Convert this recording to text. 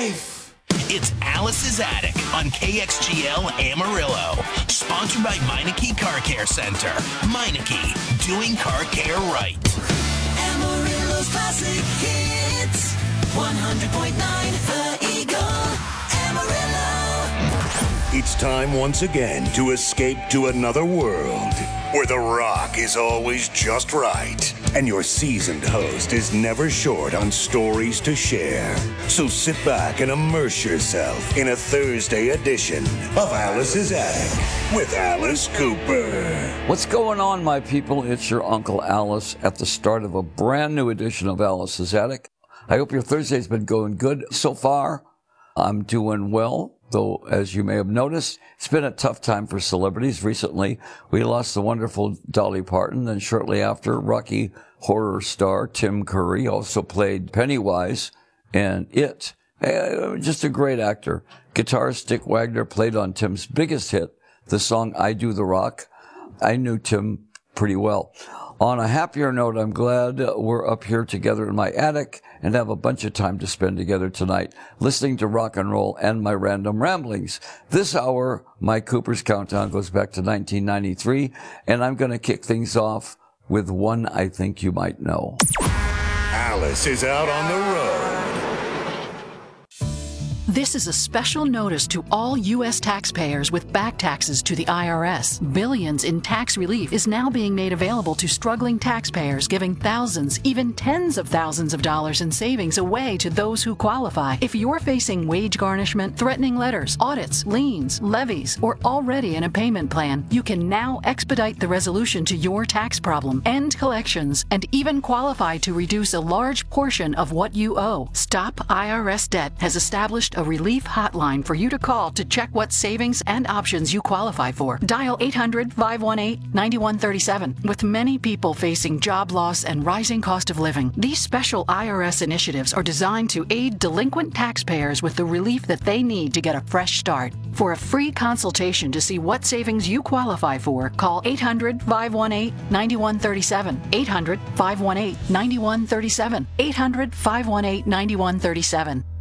life. It's Alice's Attic on KXGL Amarillo. Sponsored by Meineke Car Care Center. Meineke, doing car care right. Amarillo's classic hits. 100.9 The Eagle. Amarillo. It's time once again to escape to another world where the rock is always just right and your seasoned host is never short on stories to share. So sit back and immerse yourself in a Thursday edition of Alice's Attic with Alice Cooper. What's going on, my people? It's your Uncle Alice at the start of a brand new edition of Alice's Attic. I hope your Thursday's been going good so far. I'm doing well. Though, as you may have noticed, it's been a tough time for celebrities. Recently, we lost the wonderful Dolly Parton, and shortly after, Rocky Horror star Tim Curry also played Pennywise in It. Just a great actor. Guitarist Dick Wagner played on Tim's biggest hit, the song I Do the Rock. I knew Tim pretty well. On a happier note, I'm glad we're up here together in my attic and have a bunch of time to spend together tonight, listening to rock and roll and my random ramblings. This hour, my Cooper's Countdown goes back to 1993, and I'm going to kick things off with one I think you might know. Alice is out on the road. This is a special notice to all U.S. taxpayers with back taxes to the IRS. Billions in tax relief is now being made available to struggling taxpayers, giving thousands, even tens of thousands of dollars in savings away to those who qualify. If you're facing wage garnishment, threatening letters, audits, liens, levies, or already in a payment plan, you can now expedite the resolution to your tax problem, end collections, and even qualify to reduce a large portion of what you owe. Stop IRS Debt has established a relief hotline for you to call to check what savings and options you qualify for. Dial 800-518-9137. With many people facing job loss and rising cost of living, these special IRS initiatives are designed to aid delinquent taxpayers with the relief that they need to get a fresh start. For a free consultation to see what savings you qualify for, call 800-518-9137. 800-518-9137. 800-518-9137.